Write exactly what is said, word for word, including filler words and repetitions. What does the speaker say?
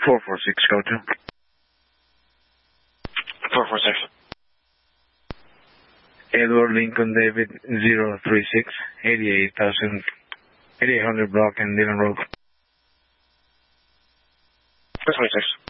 four four six, go to. four four six. Edward Lincoln David zero three six, eighty-eight thousand, eighty-eight hundred block and Dillon Road. four twenty-six.